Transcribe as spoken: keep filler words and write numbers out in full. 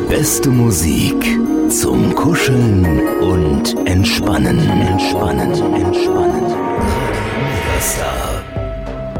beste Musik zum Kuscheln und Entspannen. Entspannen, Entspannen. Star.